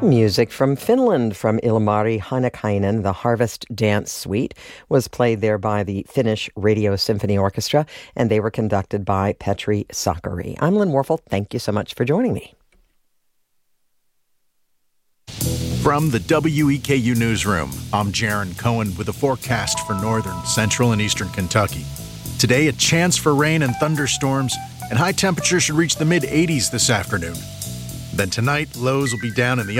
Music from Finland from Ilmari Heinekainen. The Harvest Dance Suite was played there by the Finnish Radio Symphony Orchestra, and they were conducted by Petri Sakari. I'm Lynn Warfel. Thank you so much for joining me. From the WEKU Newsroom, I'm Jaron Cohen with a forecast for northern, central, and eastern Kentucky. Today, a chance for rain and thunderstorms, and high temperatures should reach the mid-80s this afternoon. Then tonight, lows will be down in the